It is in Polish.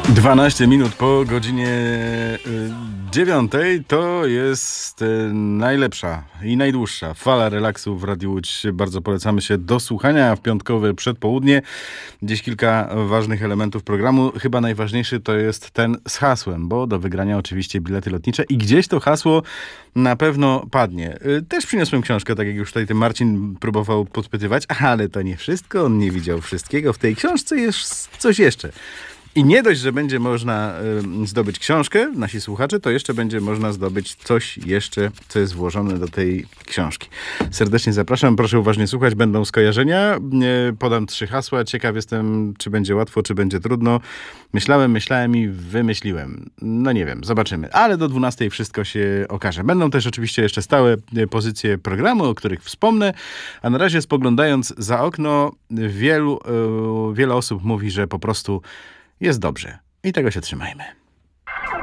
12 minut po godzinie 9 to jest najlepsza i najdłuższa fala relaksu w Radiu Łódź. Bardzo polecamy się do słuchania w piątkowe przedpołudnie. Dziś kilka ważnych elementów programu. Chyba najważniejszy to jest ten z hasłem, bo do wygrania oczywiście bilety lotnicze i gdzieś to hasło na pewno padnie. Też przyniosłem książkę, tak jak już tutaj ten Marcin próbował podpytywać, ale to nie wszystko. On nie widział wszystkiego. W tej książce jest coś jeszcze. I nie dość, że będzie można zdobyć książkę, nasi słuchacze, to jeszcze będzie można zdobyć coś jeszcze, co jest włożone do tej książki. Serdecznie zapraszam, proszę uważnie słuchać, będą skojarzenia. Podam 3 hasła, ciekaw jestem, czy będzie łatwo, czy będzie trudno. Myślałem i wymyśliłem. No nie wiem, zobaczymy. Ale do 12 wszystko się okaże. Będą też oczywiście jeszcze stałe pozycje programu, o których wspomnę. A na razie spoglądając za okno, wiele osób mówi, że po prostu jest dobrze. I tego się trzymajmy.